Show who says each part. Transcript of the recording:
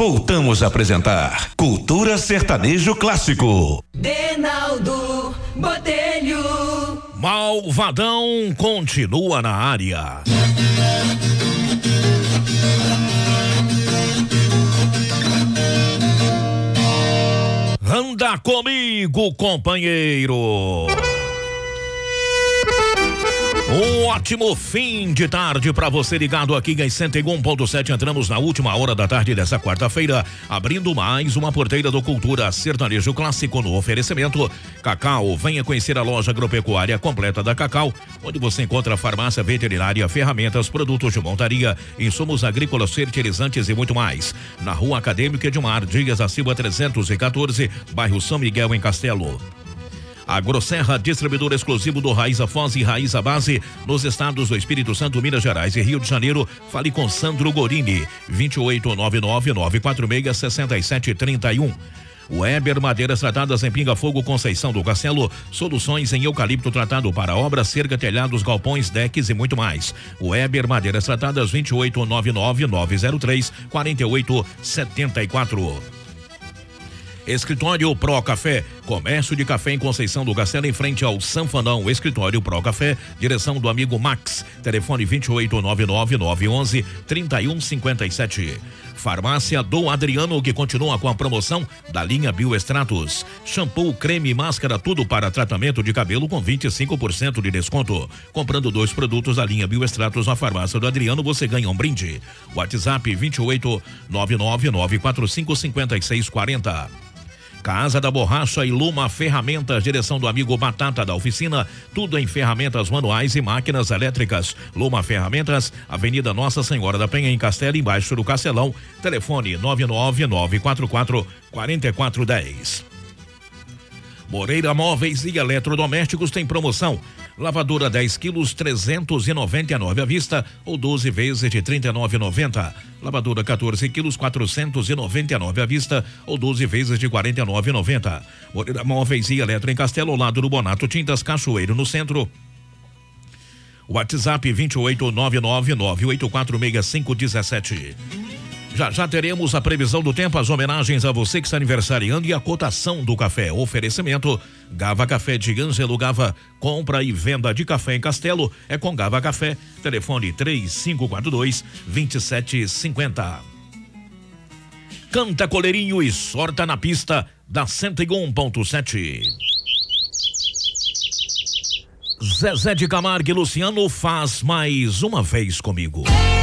Speaker 1: Voltamos a apresentar Cultura Sertanejo Clássico.
Speaker 2: Denaldo Botelho.
Speaker 3: Malvadão continua na área. Anda comigo, companheiro. Um ótimo fim de tarde para você ligado aqui em 101.7. Entramos na última hora da tarde dessa quarta-feira, abrindo mais uma porteira do Cultura Sertanejo Clássico no oferecimento Cacau. Venha conhecer a loja agropecuária completa da Cacau, onde você encontra farmácia veterinária, ferramentas, produtos de montaria, insumos agrícolas, fertilizantes e muito mais. Na Rua Acadêmica Edmar Dias da Silva 314, bairro São Miguel, em Castelo. Agrosserra, distribuidor exclusivo do Raiza Foz e Raiza Base nos estados do Espírito Santo, Minas Gerais e Rio de Janeiro. Fale com Sandro Gorini, 2899-946-6731. Weber Madeiras Tratadas em Pinga Fogo, Conceição do Castelo. Soluções em eucalipto tratado para obras, cerca, telhados, galpões, decks e muito mais. Weber Madeiras Tratadas, 2899-903-4874. Escritório Pro Café, comércio de café em Conceição do Castelo, em frente ao Sanfanão. Escritório Pro Café, direção do amigo Max, telefone 2899-911-3157. Farmácia do Adriano, que continua com a promoção da linha Bioextratos. Shampoo, creme, máscara, tudo para tratamento de cabelo com 25% de desconto. Comprando 2 produtos da linha Bioextratos na Farmácia do Adriano, você ganha um brinde. WhatsApp 2899-945-5640. Casa da Borracha e Luma Ferramentas, direção do amigo Batata da Oficina, tudo em ferramentas manuais e máquinas elétricas. Luma Ferramentas, Avenida Nossa Senhora da Penha, em Castelo, embaixo do Castelão, telefone 99944-4410. Moreira Móveis e Eletrodomésticos tem promoção. Lavadora 10 quilos, 399 à vista ou 12 vezes de 39,90. Lavadora 14 quilos, 499 à vista ou 12 vezes de 49,90. Moreira Móveis e Eletro em Castelo, ao lado do Bonato Tintas Cachoeiro, no centro. WhatsApp 2899-9846517. Já teremos a previsão do tempo, as homenagens a você que está aniversariando e a cotação do café. Oferecimento Gava Café de Ângelo Gava. Compra e venda de café em Castelo é com Gava Café. Telefone 3542-2750. Canta Coleirinho e sorta na pista da 101.7. Zezé de Camargo e Luciano, Faz Mais Uma Vez Comigo.